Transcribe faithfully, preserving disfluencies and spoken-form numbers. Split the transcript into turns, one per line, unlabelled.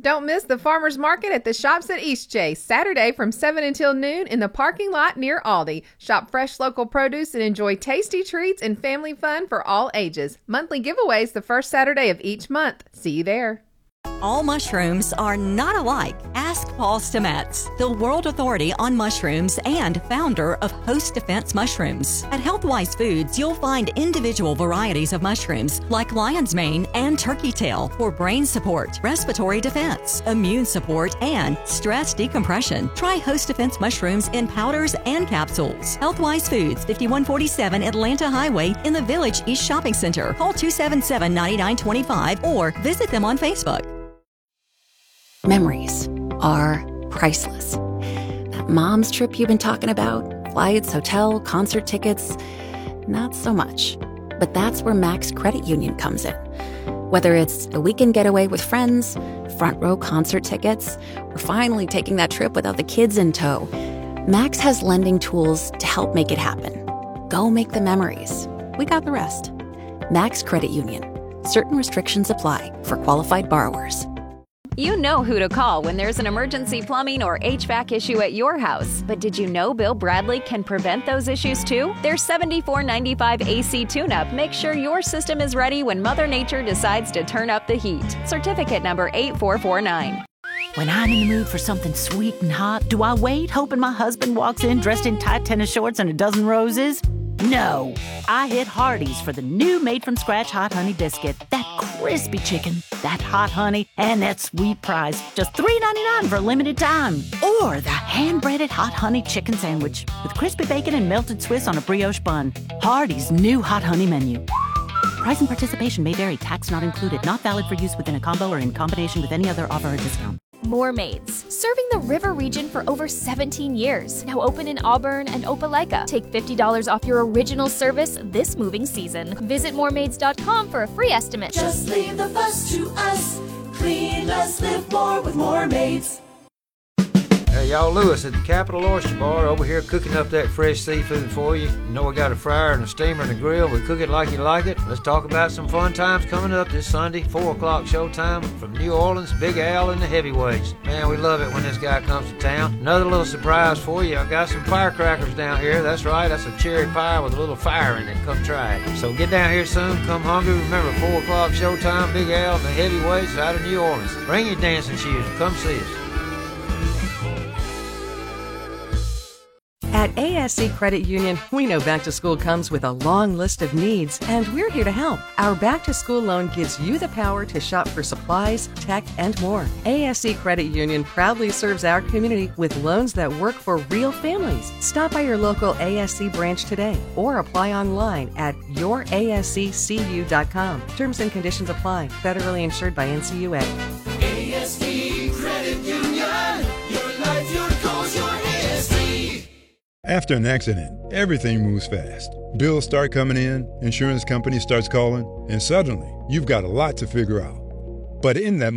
Don't miss the farmers market at the Shops at Eastchase, Saturday from seven until noon in the parking lot near Aldi. Shop fresh local produce and enjoy tasty treats and family fun for all ages. Monthly giveaways the first Saturday of each month. See you there.
All mushrooms are not alike. Ask Paul Stamets, the world authority on mushrooms and founder of Host Defense Mushrooms. At Healthwise Foods, you'll find individual varieties of mushrooms like lion's mane and turkey tail for brain support, respiratory defense, immune support, and stress decompression. Try Host Defense Mushrooms in powders and capsules. Healthwise Foods, fifty-one forty-seven Atlanta Highway in the Village East Shopping Center. Call two seven seven, nine nine two five or visit them on Facebook.
Memories are priceless. That mom's trip you've been talking about, flights, hotel, concert tickets, not so much. But that's where Max Credit Union comes in. Whether it's a weekend getaway with friends, front row concert tickets, or finally taking that trip without the kids in tow, Max has lending tools to help make it happen. Go make the memories. We got the rest. Max Credit Union. Certain restrictions apply for qualified borrowers.
You know who to call when there's an emergency plumbing or H V A C issue at your house. But did you know Bill Bradley can prevent those issues too? Their seventy-four ninety-five A C tune-up makes sure your system is ready when Mother Nature decides to turn up the heat. Certificate number eight four four nine.
When I'm in the mood for something sweet and hot, do I wait hoping my husband walks in dressed in tight tennis shorts and a dozen roses? No. I hit Hardee's for the new made-from-scratch Hot Honey Biscuit. That crispy chicken, that hot honey, and that sweet prize. Just three ninety-nine for a limited time. Or the hand-breaded Hot Honey Chicken Sandwich with crispy bacon and melted Swiss on a brioche bun. Hardee's new Hot Honey menu. Price and participation may vary. Tax not included. Not valid for use within a combo or in combination with any other offer or discount.
Moormaids, serving the river region for over seventeen years. Now open in Auburn and Opelika. Take fifty dollars off your original service this moving season. Visit moormaids dot com for a free estimate.
Just leave the fuss to us. Clean less, live more with Moormaids.
Hey, y'all, Lewis at the Capital Oyster Bar over here cooking up that fresh seafood for you. You know we got a fryer and a steamer and a grill. We cook it like you like it. Let's talk about some fun times coming up this Sunday, four o'clock showtime from New Orleans, Big Al and the Heavyweights. Man, we love it when this guy comes to town. Another little surprise for you. I got some firecrackers down here. That's right, that's a cherry pie with a little fire in it. Come try it. So get down here soon. Come hungry. Remember, four o'clock showtime, Big Al and the Heavyweights out of New Orleans. Bring your dancing shoes and come see us.
At A S C Credit Union, we know back to school comes with a long list of needs, and we're here to help. Our back to school loan gives you the power to shop for supplies, tech, and more. A S C Credit Union proudly serves our community with loans that work for real families. Stop by your local A S C branch today or apply online at your A S C C U dot com. Terms and conditions apply. Federally insured by N C U A.
A S C Credit Union. Your life, your goals, your A S C.
After an accident, everything moves fast. Bills start coming in, insurance company starts calling, and suddenly you've got a lot to figure out. But in that